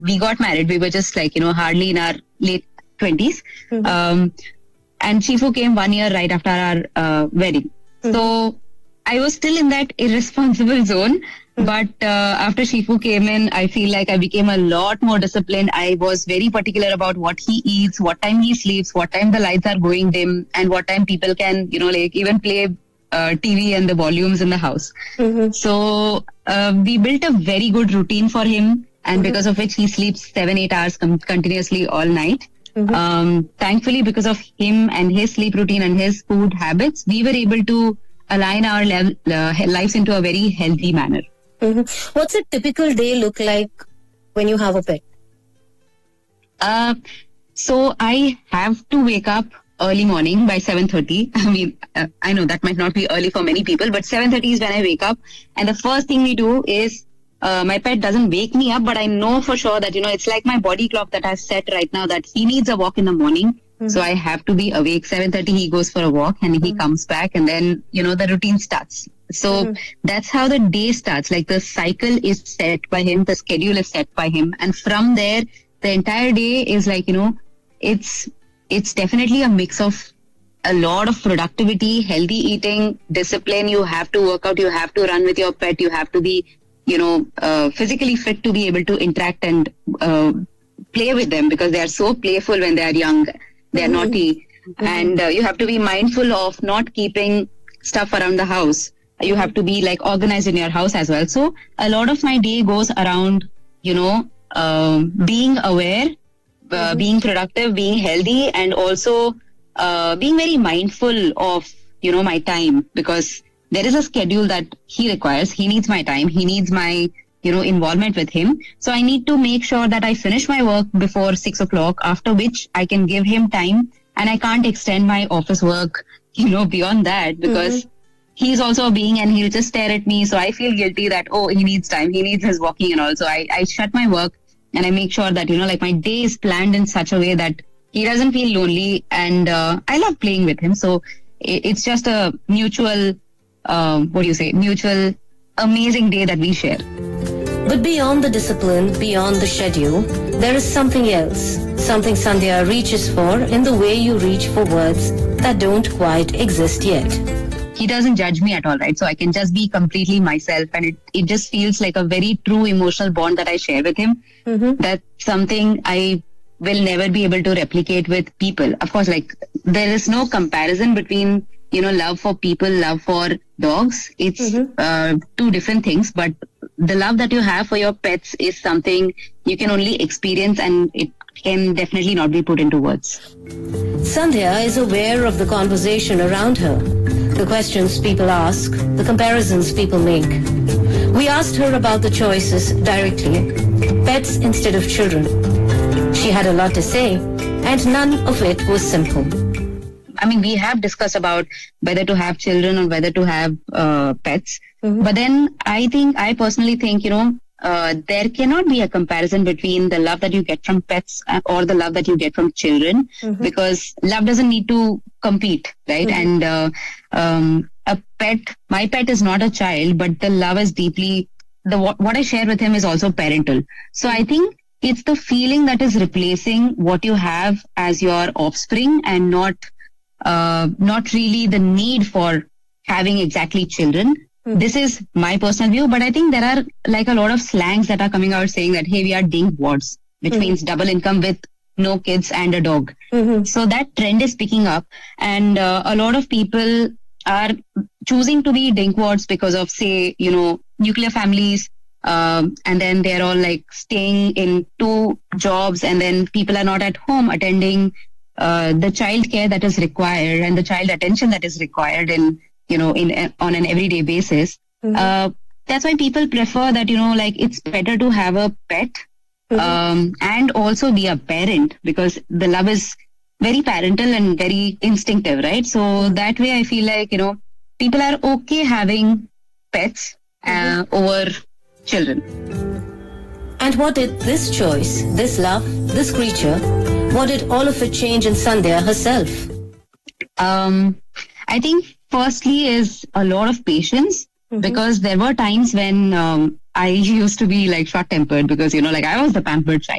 we got married, we were just like, hardly in our late 20s. And Shifu came 1 year right after our wedding. So I was still in that irresponsible zone. But after Shifu came in, I feel like I became a lot more disciplined. I was very particular about what he eats, what time he sleeps, what time the lights are going dim, and what time people can, even play TV and the volumes in the house. So we built a very good routine for him, and because of which he sleeps 7-8 hours continuously all night. Thankfully, because of him and his sleep routine and his food habits, we were able to align our lives into a very healthy manner. What's a typical day look like when you have a pet? So I have to wake up early morning by 7:30. I mean, I know that might not be early for many people, but 7:30 is when I wake up. And the first thing we do is, my pet doesn't wake me up, but I know for sure that, it's like my body clock that I've set right now that he needs a walk in the morning. So I have to be awake. 7:30, he goes for a walk and he comes back, and then, the routine starts. So that's how the day starts. Like, the cycle is set by him, the schedule is set by him. And from there, the entire day is like, it's definitely a mix of a lot of productivity, healthy eating, discipline. You have to work out, you have to run with your pet, you have to be, physically fit to be able to interact and play with them, because they are so playful when they are young. They are naughty. And you have to be mindful of not keeping stuff around the house. You have to be like organized in your house as well. So a lot of my day goes around, being aware, being productive, being healthy, and also being very mindful of, my time, because there is a schedule that he requires. He needs my time. He needs my, involvement with him. So I need to make sure that I finish my work before 6 o'clock, after which I can give him time, and I can't extend my office work, beyond that, because he's also a being and he'll just stare at me. So I feel guilty that, he needs time. He needs his walking and all. So I shut my work and I make sure that, my day is planned in such a way that he doesn't feel lonely. And I love playing with him. So it's just a mutual, mutual amazing day that we share. But beyond the discipline, beyond the schedule, there is something else. Something Sandhya reaches for in the way you reach for words that don't quite exist yet. He doesn't judge me at all, right? So I can just be completely myself, and it just feels like a very true emotional bond that I share with him. That's something I will never be able to replicate with people. Of course, like, there is no comparison between, love for people, love for dogs. It's two different things, but the love that you have for your pets is something you can only experience, and it can definitely not be put into words. Sandhya is aware of the conversation around her, the questions people ask, the comparisons people make. We asked her about the choices directly, pets instead of children. She had a lot to say, and none of it was simple. I mean, we have discussed about whether to have children or whether to have pets. But then I personally think, there cannot be a comparison between the love that you get from pets or the love that you get from children, because love doesn't need to compete, right? And my pet is not a child, but the love is deeply, what I share with him is also parental. So I think it's the feeling that is replacing what you have as your offspring, and not really the need for having exactly children. This is my personal view, but I think there are like a lot of slangs that are coming out saying that, hey, we are dinkwads, which means double income with no kids and a dog. So that trend is picking up, and a lot of people are choosing to be dinkwads because of, say, nuclear families, and then they're all like staying in 2 jobs, and then people are not at home attending the child care that is required and the child attention that is required on an everyday basis. That's why people prefer that, it's better to have a pet and also be a parent, because the love is very parental and very instinctive, right? So that way I feel like, people are okay having pets over children. And what did this choice, this love, this creature, what did all of it change in Sandhya herself? I think firstly is a lot of patience, because there were times when I used to be like short tempered because, like I was the pampered child.